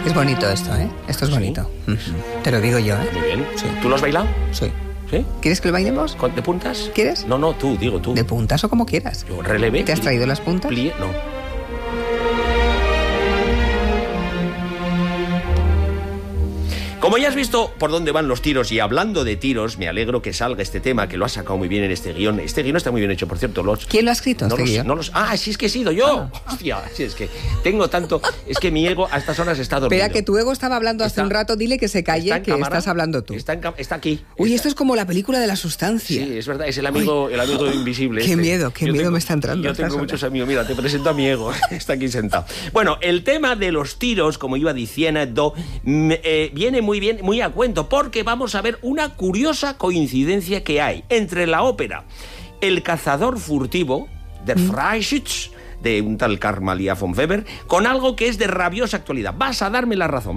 Es bonito esto, ¿eh? Esto es bonito. Te lo digo yo, ¿eh? Muy bien. Sí. ¿Tú lo has bailado? Sí. ¿Sí? ¿Quieres que lo bailemos? ¿De puntas? ¿Quieres? No, tú, digo tú. ¿De puntas o como quieras? Yo relevé. ¿Te has traído las puntas? No. Como ya has visto por dónde van los tiros, y hablando de tiros, me alegro que salga este tema, que lo has sacado muy bien en este guión. Este guión está muy bien hecho, por cierto. ¿Quién lo ha escrito, guión? Sí, es que he sido yo. Hostia, sí, es que tengo tanto... Es que mi ego a estas horas está dormido. Espera, que tu ego estaba hablando hace un rato. Dile que se calle, que cámara, estás hablando tú. Está aquí. Uy, esto es como la película de La Sustancia. Sí, es verdad, es el amigo invisible. Qué miedo me está entrando. Yo tengo muchos amigos. Mira, te presento a mi ego. Está aquí sentado. Bueno, el tema de los tiros, como iba diciendo, viene muy bien, muy a cuento, porque vamos a ver una curiosa coincidencia que hay entre la ópera El cazador furtivo, Der Freischütz, de un tal Carl Maria von Weber, con algo que es de rabiosa actualidad. Vas a darme la razón.